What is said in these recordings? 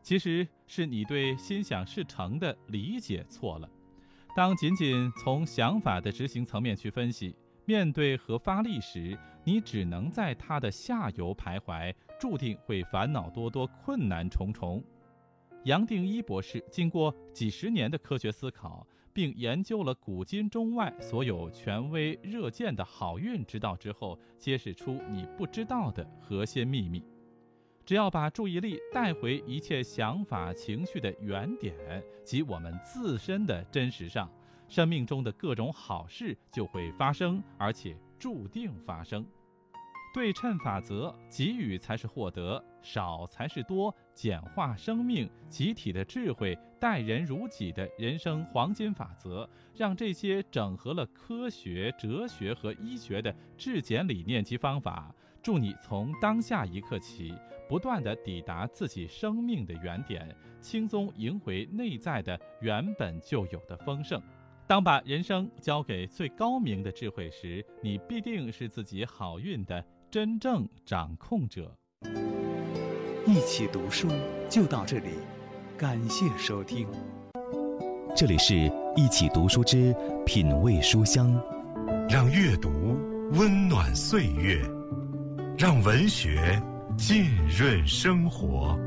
其实是你对心想事成的理解错了。当仅仅从想法的执行层面去分析，面对和发力时，你只能在它的下游徘徊，注定会烦恼多多，困难重重。杨定一博士经过几十年的科学思考，并研究了古今中外所有权威热荐的好运之道之后，揭示出你不知道的核心秘密。只要把注意力带回一切想法情绪的原点，即我们自身的真实上，生命中的各种好事就会发生，而且注定发生。对称法则，给予才是获得，少才是多，简化生命，集体的智慧，待人如己的人生黄金法则，让这些整合了科学、哲学和医学的质简理念及方法，助你从当下一刻起，不断地抵达自己生命的原点，轻松赢回内在的原本就有的丰盛。当把人生交给最高明的智慧时，你必定是自己好运的真正掌控者。 一起读书就到这里，感谢收听。 这里是一起读书之品味书香， 让阅读温暖岁月，让文学浸润生活。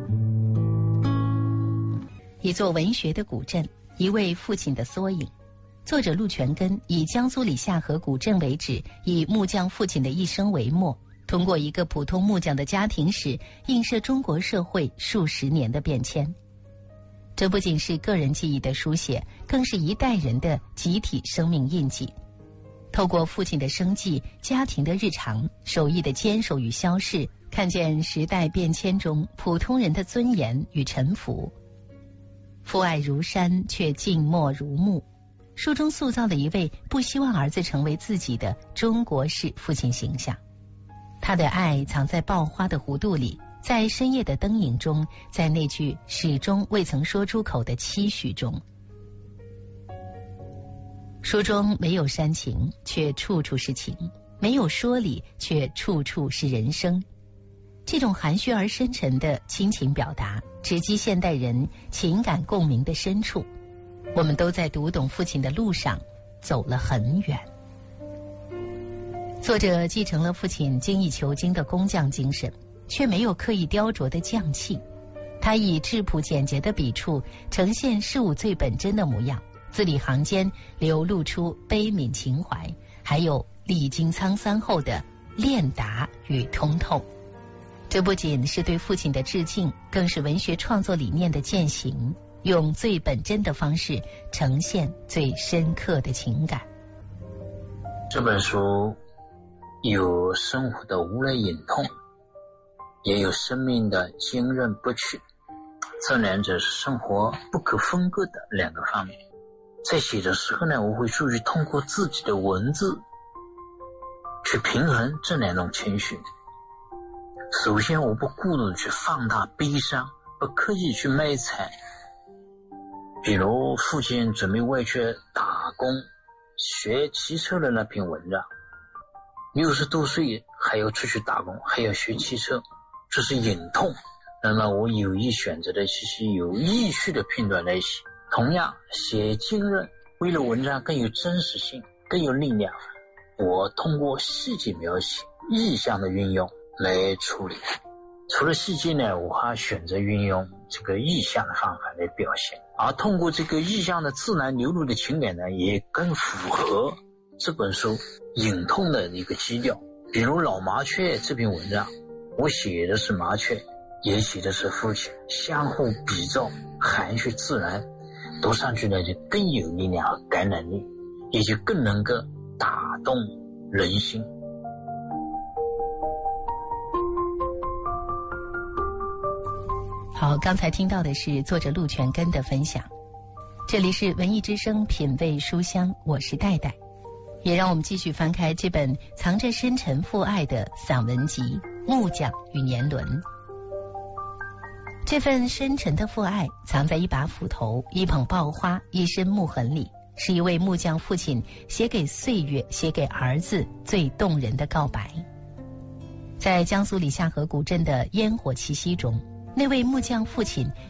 一座文学的古镇，一位父亲的缩影。作者陆全根以江苏里下河古镇为址，以木匠父亲的一生为末，通过一个普通木匠的家庭史，映射中国社会数十年的变迁。这不仅是个人记忆的书写，更是一代人的集体生命印记。透过父亲的生计、家庭的日常、手艺的坚守与消逝，看见时代变迁中普通人的尊严与沉浮。父爱如山，却静默如木。书中塑造了一位不希望儿子成为自己的中国式父亲形象。他的爱藏在爆花的弧度里，在深夜的灯影中，在那句始终未曾说出口的期许中。书中没有煽情，却处处是情；没有说理，却处处是人生。这种含蓄而深沉的亲情表达，直击现代人情感共鸣的深处。我们都在读懂父亲的路上走了很远。作者继承了父亲精益求精的工匠精神，却没有刻意雕琢的匠气。他以质朴简洁的笔触呈现事物最本真的模样，字里行间流露出悲悯情怀，还有历经沧桑后的练达与通透。这不仅是对父亲的致敬，更是文学创作理念的践行，用最本真的方式呈现最深刻的情感。 这本书有生活的无奈隐痛，也有生命的坚韧不屈，这两者是生活不可分割的两个方面。在写的时候呢，我会注意通过自己的文字去平衡这两种情绪。首先，我不过度去放大悲伤，不刻意去卖惨。比如父亲准备外去打工学汽车的那篇文章，60多岁还要出去打工，还要学汽车，这是隐痛。那么我有意选择的其实有意趣的片段来写。同样写坚韧，为了文章更有真实性，更有力量，我通过细节描写、意象的运用来处理。除了细节呢，我还选择运用这个意象的方法来表现，而通过这个意象的自然流露的情感呢，也更符合这本书隐痛的一个基调。比如老麻雀这篇文章，我写的是麻雀，也写的是父亲，相互比照，含蓄自然，读上去呢就更有力量和感染力，也就更能够打动人心。 好，刚才听到的是作者陆全根的分享。这里是文艺之声品味书香，我是戴戴。也让我们继续翻开这本藏着深沉父爱的散文集《木匠与年轮》。这份深沉的父爱藏在一把斧头、一捧爆花、一身木痕里，是一位木匠父亲写给岁月、写给儿子最动人的告白。在江苏里下河古镇的烟火气息中，那位木匠父亲